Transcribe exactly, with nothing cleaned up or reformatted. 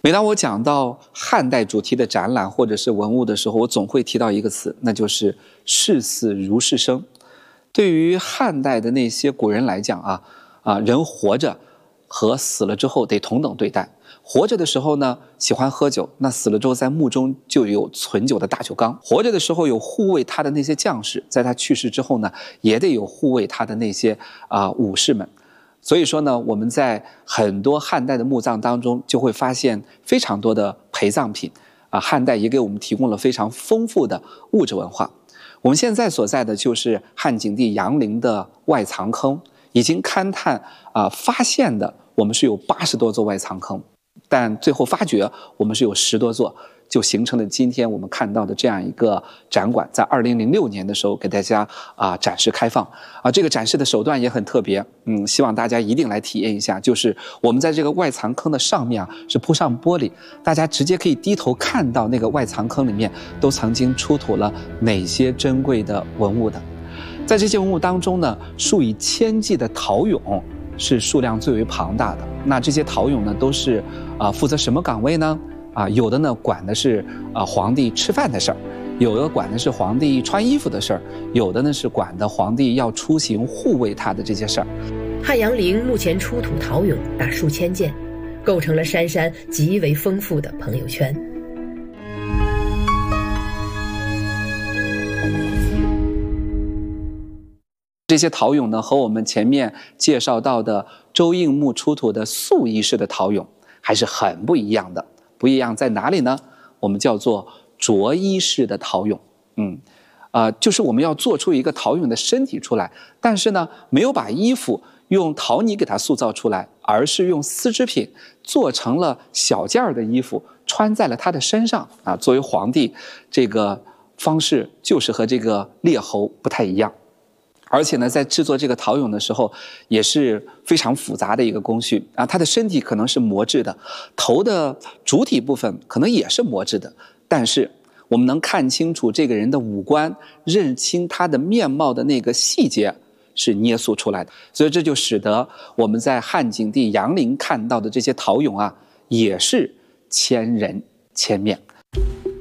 每当我讲到汉代主题的展览或者是文物的时候，我总会提到一个词，那就是视死如是生。对于汉代的那些古人来讲啊，啊，人活着和死了之后得同等对待。活着的时候呢，喜欢喝酒，那死了之后在墓中就有存酒的大酒缸。活着的时候有护卫他的那些将士，在他去世之后呢，也得有护卫他的那些啊、呃、武士们。所以说呢，我们在很多汉代的墓葬当中就会发现非常多的陪葬品啊，汉代也给我们提供了非常丰富的物质文化。我们现在所在的就是汉景帝杨陵的外藏坑，已经勘探啊发现的我们是有八十多座外藏坑，但最后发觉我们是有十多座，就形成了今天我们看到的这样一个展馆。在二零零六年的时候给大家啊展示开放啊，这个展示的手段也很特别，嗯，希望大家一定来体验一下。就是我们在这个外藏坑的上面啊是铺上玻璃，大家直接可以低头看到那个外藏坑里面都曾经出土了哪些珍贵的文物的。在这些文物当中呢，数以千计的陶俑是数量最为庞大的。那这些陶俑呢，都是啊、呃、负责什么岗位呢？啊，有的呢管的是啊、呃、皇帝吃饭的事儿，有的管的是皇帝穿衣服的事儿，有的呢是管的皇帝要出行护卫他的这些事儿。 汉阳陵目前出土陶俑达数千件，构成了杉杉极为丰富的朋友圈。 这些陶俑呢，和我们前面介绍到的周应墓出土的素衣式的陶俑还是很不一样的。不一样在哪里呢？我们叫做着衣式的陶俑。嗯，呃，就是我们要做出一个陶俑的身体出来，但是呢，没有把衣服用陶泥给它塑造出来，而是用丝织品做成了小件儿的衣服，穿在了他的身上啊。作为皇帝，这个方式就是和这个列侯不太一样。而且呢，在制作这个陶俑的时候，也是非常复杂的一个工序啊。它的身体可能是磨制的，头的主体部分可能也是磨制的，但是我们能看清楚这个人的五官，认清他的面貌的那个细节是捏塑出来的。所以这就使得我们在汉景帝杨陵看到的这些陶俑啊，也是千人千面。